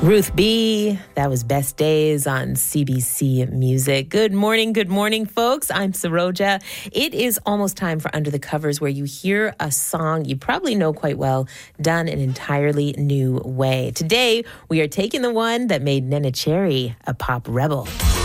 Ruth B., that was Best Days on CBC Music. Good morning, folks. I'm Saroja. It is almost time for Under the Covers, where you hear a song you probably know quite well, done an entirely new way. Today, we are taking the one that made Nene Cherry a pop rebel.